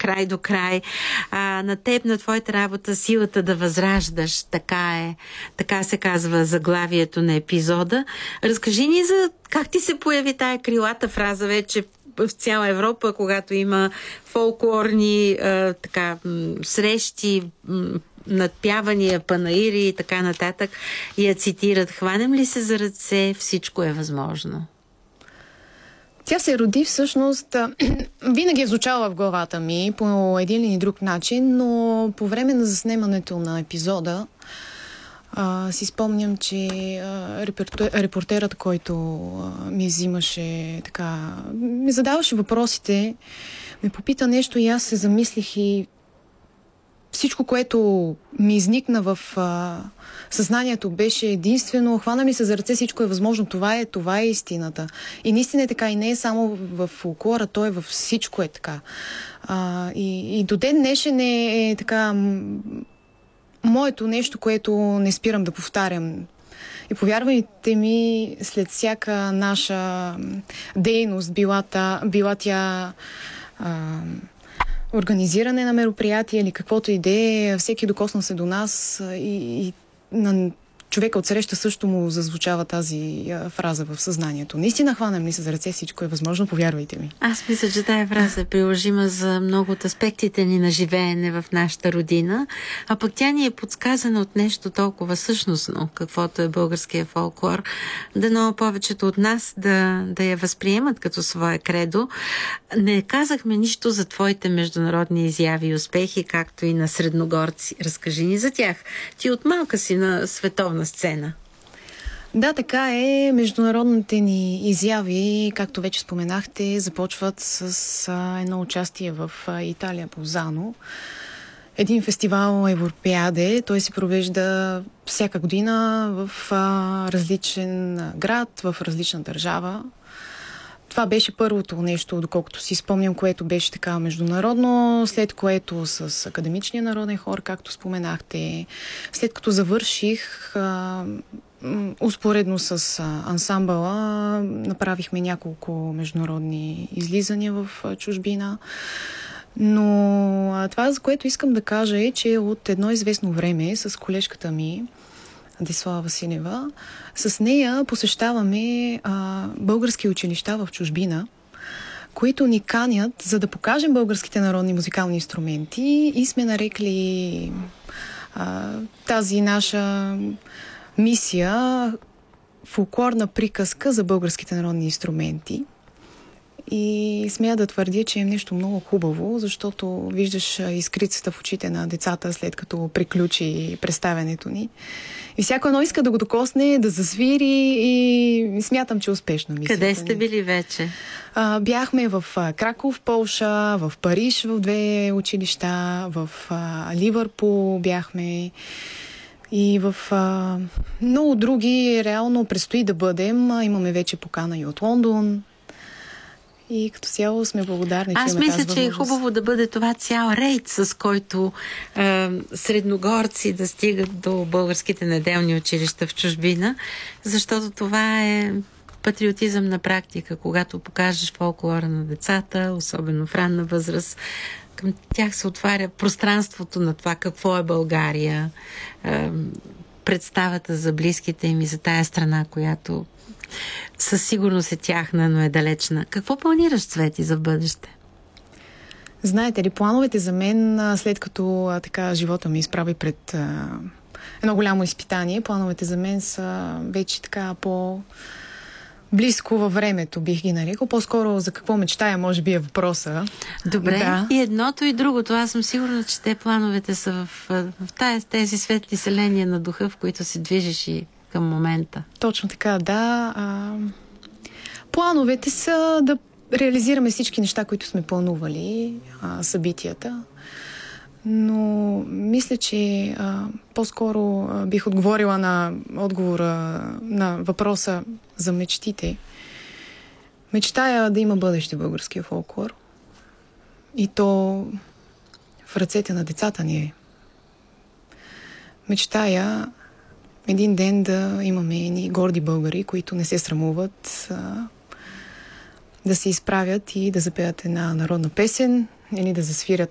край до край. На теб, на твоята работа, силата да възраждаш. Така е. Така се казва заглавието на епизода. Разкажи ни за как ти се появи тая крилата фраза вече в цяла Европа, когато има фолклорни срещи, надпявания, панаири и така нататък, и я цитират: хванем ли се за ръце, всичко е възможно. Тя се роди всъщност, винаги е звучала в главата ми по един или друг начин, но по време на заснемането на епизода си спомням, че репортерът, който ми взимаше ми задаваше въпросите, ме попита нещо и аз се замислих и всичко, което ми изникна в съзнанието, беше единствено: хвана ли се за ръце, всичко е възможно. Това е истината. И наистина е така. И не е само в фолклора, то е във всичко е така. И до ден днешен е така моето нещо, което не спирам да повтарям. И повярвайте ми, след всяка наша дейност, била тя организиране на мероприятия или каквото и да е, всеки докосна се до нас и на човека отсреща също му зазвучава тази фраза в съзнанието. Наистина, хванем ли се за ръце, всичко е възможно, повярвайте ми. Аз мисля, че тая фраза е приложима за много от аспектите ни на живеене в нашата родина, а пък тя ни е подсказана от нещо толкова същностно, каквото е българския фолклор, дано повечето от нас да я възприемат като своя кредо. Не казахме нищо за твоите международни изяви и успехи, както и на средногорци. Разкажи ни за тях. Ти от малка си на световна сцена. Да, така е. Международните ни изяви, както вече споменахте, започват с едно участие в Италия, по Зано. Един фестивал Европеаде. Той се провежда всяка година в различен град, в различна държава. Това беше първото нещо, доколкото си спомням, което беше така международно, след което с Академичния народен хор, както споменахте. След като завърших, успоредно с ансамбъла, направихме няколко международни излизания в чужбина. Но това, за което искам да кажа, е, че от едно известно време с колежката ми, Десислава Василева, с нея посещаваме български училища в чужбина, които ни канят, за да покажем българските народни музикални инструменти, и сме нарекли тази наша мисия фолклорна приказка за българските народни инструменти. И смея да твърдя, че е нещо много хубаво, защото виждаш искрицата в очите на децата, след като приключи представянето ни. И всяко едно иска да го докосне, да засвири, и смятам, че успешно мисията. Къде сте били вече? Бяхме в Краков, Полша, в Париж в 2 училища, в Ливърпул бяхме и в много други. Реално предстои да бъдем. Имаме вече покана и от Лондон. И като цяло сме благодарни, че имаме тази възможност. Аз мисля, че е хубаво да бъде това цял рейд, с който средногорци да стигат до българските неделни училища в чужбина, защото това е патриотизъм на практика, когато покажеш фолклора на децата, особено в ранна възраст. Към тях се отваря пространството на това какво е България, представата за близките им и за тая страна, която със сигурност е тяхна, но е далечна. Какво планираш, Цвети, за в бъдеще? Знаете ли, плановете за мен, след като така живота ми изправи пред едно голямо изпитание, плановете за мен са вече така по-близко във времето, бих ги нарекал. По-скоро за какво мечтая, може би е въпроса. Добре, да. И едното и другото. Аз съм сигурна, че те плановете са в тези светли селения на духа, в които се движиш и към момента. Точно така, да. Плановете са да реализираме всички неща, които сме планували, събитията. Но мисля, че по-скоро бих отговорила на отговора на въпроса за мечтите. Мечтая да има бъдеще българския фолклор. И то в ръцете на децата ни е. Мечтая един ден да имаме едни горди българи, които не се срамуват да се изправят и да запеят една народна песен или да засвирят